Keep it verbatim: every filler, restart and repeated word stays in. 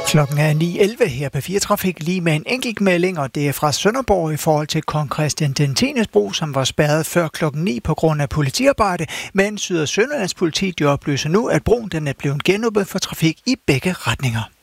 Klokken er ni elleve her på fire Trafik, lige med en enkelt melding, og det er fra Sønderborg i forhold til Kong Christian den tiendes bro, som var spærret før klokken ni på grund af politiarbejde, men Syd- og Sønderlands politi de oplyser nu, at broen den er blevet genåbnet for trafik i begge retninger.